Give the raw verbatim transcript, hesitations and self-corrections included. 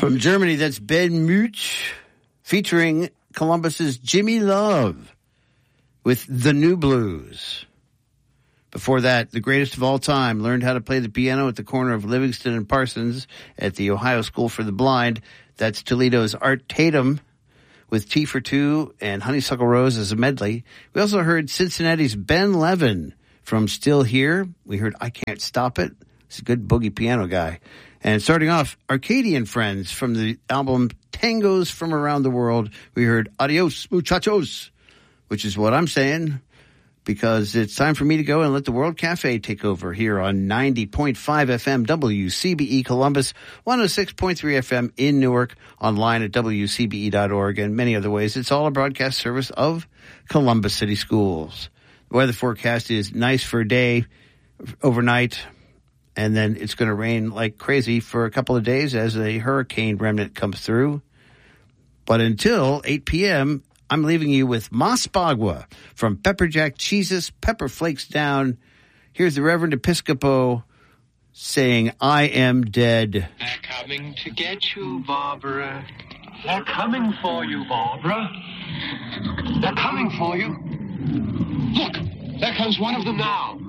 From Germany, that's Ben Mooch, featuring Columbus's Jimmy Love with The New Blues. Before that, the greatest of all time learned how to play the piano at the corner of Livingston and Parsons at the Ohio School for the Blind. That's Toledo's Art Tatum with Tea for Two and Honeysuckle Rose as a medley. We also heard Cincinnati's Ben Levin from Still Here. We heard I Can't Stop It. He's a good boogie piano guy. And starting off, Arcadian Friends from the album Tangos from Around the World. We heard Adios, Muchachos, which is what I'm saying, because it's time for me to go and let the World Cafe take over here on ninety point five F M W C B E Columbus, one oh six point three F M in Newark, online at W C B E dot org, and many other ways. It's all a broadcast service of Columbus City Schools. The weather forecast is nice for a day overnight, and then it's going to rain like crazy for a couple of days as a hurricane remnant comes through. But until eight p.m., I'm leaving you with Mas Bagua from Pepper Jack Cheeses, Pepper Flakes Down. Here's the Reverend Episcopo saying, I am dead. They're coming to get you, Barbara. They're coming for you, Barbara. They're coming for you. Look, there comes one of them now.